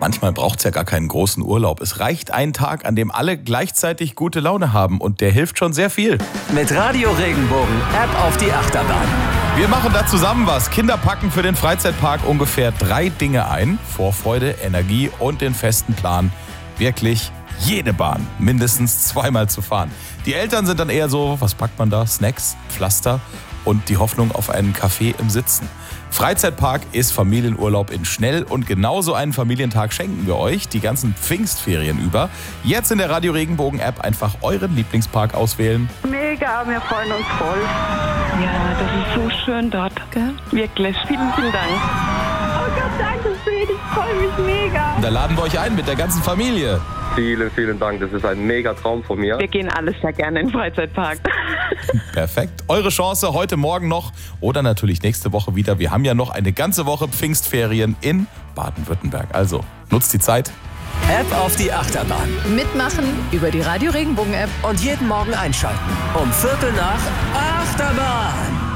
Manchmal braucht es ja gar keinen großen Urlaub. Es reicht ein Tag, an dem alle gleichzeitig gute Laune haben und der hilft schon sehr viel. Mit Radio Regenbogen Ab auf die Achterbahn. Wir machen da zusammen was. Kinder packen für den Freizeitpark ungefähr 3 Dinge ein. Vorfreude, Energie und den festen Plan, wirklich jede Bahn mindestens 2-mal zu fahren. Die Eltern sind dann eher so, was packt man da? Snacks, Pflaster und die Hoffnung auf einen Kaffee im Sitzen. Freizeitpark ist Familienurlaub in schnell und genauso einen Familientag schenken wir euch die ganzen Pfingstferien über. Jetzt in der Radio Regenbogen App einfach euren Lieblingspark auswählen. Mega, wir freuen uns voll. Ja, das ist so schön dort. Gell? Wirklich, vielen, vielen Dank. Oh Gott, danke schön, ich freue mich mega. Da laden wir euch ein mit der ganzen Familie. Vielen, vielen Dank. Das ist ein mega Traum von mir. Wir gehen alles sehr gerne in den Freizeitpark. Perfekt. Eure Chance heute Morgen noch oder natürlich nächste Woche wieder. Wir haben ja noch eine ganze Woche Pfingstferien in Baden-Württemberg. Also nutzt die Zeit. Ab auf die Achterbahn. Mitmachen über die Radio Regenbogen App. Und jeden Morgen einschalten. Um 7:45 Achterbahn.